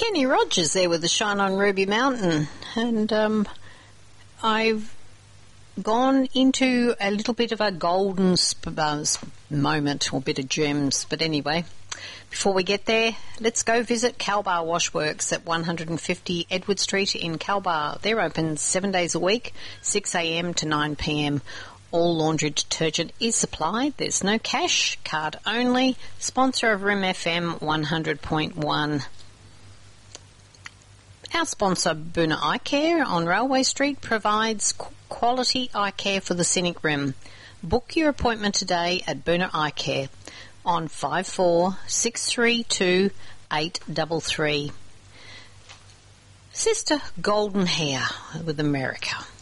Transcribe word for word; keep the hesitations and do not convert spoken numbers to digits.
Kenny Rogers there with the Shine on Ruby Mountain, and um, I've gone into a little bit of a golden sp- uh, moment, or bit of gems, but anyway, before we get there, let's go visit Calbar Washworks at one fifty Edward Street in Calbar. They're open seven days a week, six a.m. to nine p.m. All laundry detergent is supplied. There's no cash, card only. Sponsor of R I M F M one hundred point one. Our sponsor, Boona Eye Care on Railway Street, provides qu- quality eye care for the scenic rim. Book your appointment today at Boona Eye Care on five four six three two eight three three. Sister Golden Hair with America.